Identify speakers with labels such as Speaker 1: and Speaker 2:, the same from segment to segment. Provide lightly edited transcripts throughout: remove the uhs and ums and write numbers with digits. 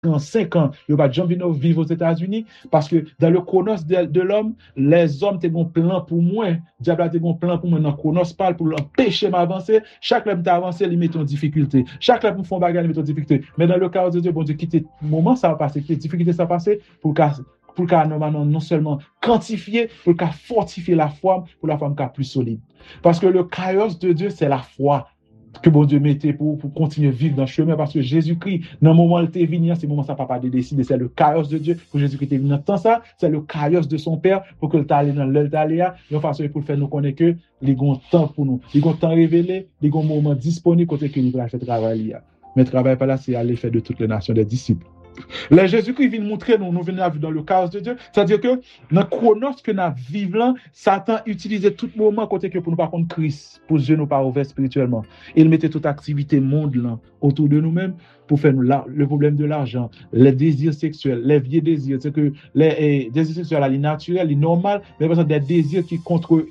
Speaker 1: ans, 5 ans, il va jamais vivre aux États-Unis parce que dans le chronos de l'homme, les hommes ont un plan pour moi. Diable a un plan pour moi dans le chronos parle pour l'empêcher m'avancer. Chaque fois que avancer, il met en difficulté. Chaque fois que font bagarre, il met en difficulté. Mais dans le cas de Dieu, bon Dieu, quitter le moment, ça va passer, quitter difficulté, ça va passer pour qu'à normalement non seulement quantifier, pour qu'à fortifier la foi, pour la femme qu'à plus solide. Parce que le chaos de Dieu, c'est la foi que bon Dieu mettait pour continuer à vivre dans le chemin, parce que Jésus-Christ, dans le moment où il était venu, c'est le moment où ça papa de décider, c'est le chaos de Dieu, pour Jésus-Christ était venu dans temps ça, c'est le chaos de son Père, pour que le allé dans l'œil d'aléa, de façon pour faire nous connaître que les grands temps pour nous, les grands temps révélés, les grands moments disponibles, côté que nous allons faire travail. Mais le travail par là, c'est à l'effet de toutes les nations des disciples. Là, Jésus-Christ vient montrer nous venons vivre dans le chaos de Dieu. C'est-à-dire que dans le chronos que nous vivons, Satan utilisait tout moment côté que pour nous pas contre Christ, pour Dieu nous pas ouvert spirituellement. Il mettait toute activité monde là autour de nous-mêmes pour faire nous le problème de l'argent, les désirs sexuels, les vieux désirs. C'est que les désirs sexuels, les naturels, les normaux, mais par exemple des désirs qui contre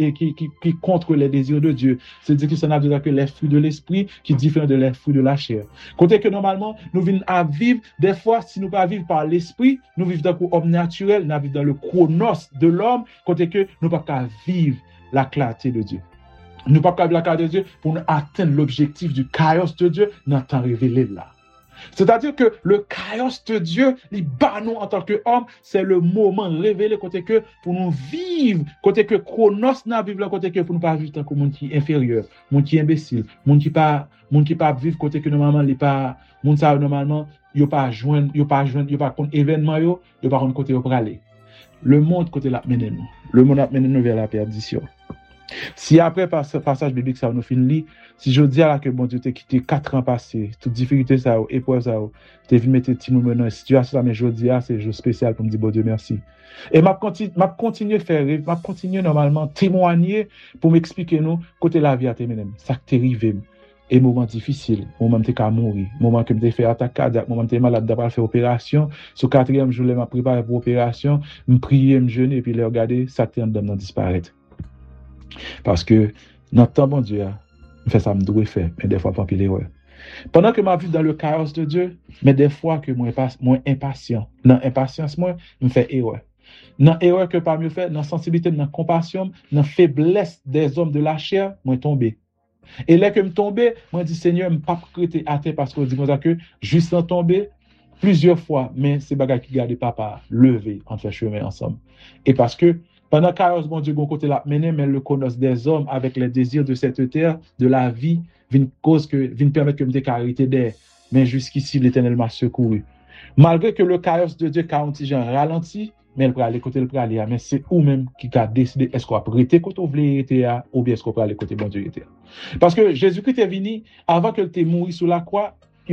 Speaker 1: les désirs de Dieu. C'est-à-dire que ça n'a que les fruits de l'esprit qui diffèrent de les fruits de la chair. Côté que normalement, nous venons à vivre des fois, si nous ne pas vivre par l'esprit, nous vivons dans l'homme naturel, nous vivons dans le chronos de l'homme, côté que nous ne pouvons pas vivre la clarté de Dieu. Nous ne pouvons pas vivre la clarté de Dieu pour nous atteindre l'objectif du chaos de Dieu dans le temps révélé là. C'est-à-dire que le chaos de Dieu, les nous en tant qu'homme, c'est le moment révélé côté que pour nous vivre, côté que chronos n'a vivre côté que pour nous pas vivre tant que monde qui est inférieur, monde qui est imbécile, monde qui pas vivre côté que normalement il pas monde ça normalement yo pas joindre contre événement yo pas contre côté yo pour aller. Le monde côté là mener nous. Le monde a mené nous vers la perdition. Si après passage biblique ça nous finit, si je dis à la que bon Dieu t'a quitté 4 ans passés, toute difficulté ça, épreuve ça, t'es venu mettre nous maintenant une situation ça, mais je dis c'est un jour spécial pour me dire bon Dieu merci. Et m'a continuer normalement témoigner pour m'expliquer nous côté la vie à terminer. Ça que t'es arrivé. Et moment difficile, moment t'es qu'à mourir, moment que m'te fait attaque cardiaque, moment t'es malade d'avoir fait opération, sur 4e jour m'a préparé pour opération, me prier, me jeûner et puis les regarder, ça t'est en dedans disparaître. Parce que notre temps, bon Dieu, fait ça me doit faire, mais des fois pas pile erreur. Pendant que ma vie dans le chaos de Dieu, mais des fois que moi impatient. Dans impatience moi, me fait erreur. Dans erreur que pas mieux faire, dans sensibilité, dans compassion, dans faiblesse des hommes de la chair, moi tombé. Et là que me tomber, moi dis Seigneur, me pas prêter à terre parce que dit comme ça que juste en tomber plusieurs fois, mais c'est bagarre qui garde papa levé en fait chemin ensemble. Et parce que pendant 40 bon Dieu, bon côté la mené, mais le connaissent des hommes avec les désirs de cette terre, de la vie, vient permettre que me décarité d'air. Mais jusqu'ici, l'Éternel m'a secouru. Malgré que le chaos de Dieu, quand il ralenti, mais elle peut aller côté le aller, mais c'est ou même qui a décidé est-ce qu'on va prêter côté ouvrier ou bien est-ce qu'on peut aller côté bon Dieu était. Parce que Jésus-Christ est venu avant que il mourir sur la croix. Yo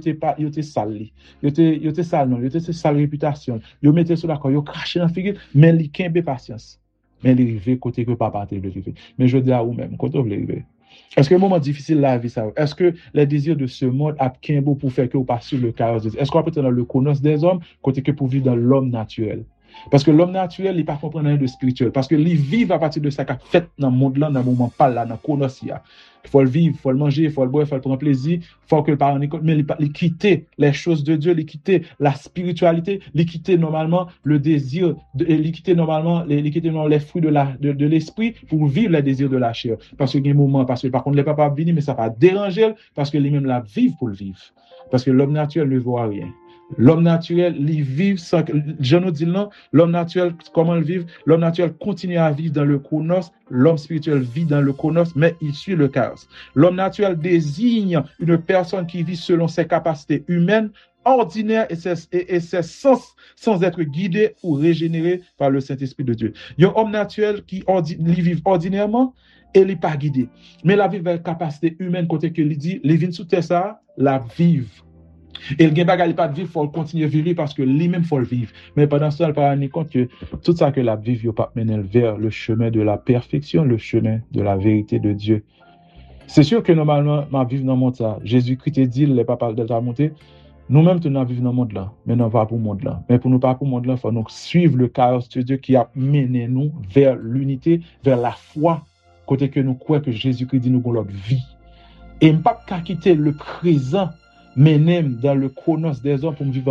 Speaker 1: te sale. Yo te sale non, yo te sale réputation. Yo mette sur la croix, yo craché dans figure, mais li kembe patience. Mais li rive côté que papa te veut vivre. Mais je dis à vous même, quand vous voulez rive. Est-ce que le moment difficile la vie ça? Est-ce que les désirs de ce monde a kembo pour faire que vous passez sur le chaos? Est-ce qu'on peut être dans le chronos des hommes côté que pour vivre dans l'homme naturel? Parce que l'homme naturel, il ne comprend rien de spirituel. Parce que il vit à partir de ça qu'a fait dans le monde là, dans le moment pas là, dans le chronos là. Il faut le vivre, il faut le manger, il faut le boire, il faut le prendre plaisir, il faut que le parent écoute, mais il quitter les choses de Dieu, il quitter la spiritualité, il quitter normalement le désir, il quitter normalement les fruits de l'esprit pour vivre les désirs de la chair. Parce qu'il y a un moment, parce que par contre, les papas venir, mais ça va déranger, parce que lui-même la vivent pour le vivre. Parce que l'homme naturel ne voit rien. L'homme naturel, il vit sans. Je nous dis non, l'homme naturel, comment il vit? L'homme naturel continue à vivre dans le chronos, l'homme spirituel vit dans le chronos, mais il suit le chaos. L'homme naturel désigne une personne qui vit selon ses capacités humaines, ordinaires et ses sens, sans être guidé ou régénéré par le Saint-Esprit de Dieu. Il y a un homme naturel qui vit ordinairement et il n'est pas guidé. Mais la vie avec capacité humaine, côté que il dit, les vignes sous terre, ça, la vivent. Et le gain pas de vivre, il faut continuer à vivre parce que lui-même faut le vivre. Mais pendant ce temps, il pas compte que tout ça que la vie, il pas mener vers le chemin de la perfection, le chemin de la vérité de Dieu. C'est sûr que normalement, ma vie dans le monde ça. Jésus-Christ te dit, les papas de la montée, nous-mêmes, nous vivons dans le monde là, mais nous pas pour le monde là. Mais pour nous pas pour le monde là, il faut nous suivre le chaos de Dieu qui a mené nous vers l'unité, vers la foi, côté que nous croyons que Jésus-Christ dit nous pour notre vie. Et ne pas quitter le présent menem dans le chronos des hommes pour me vivre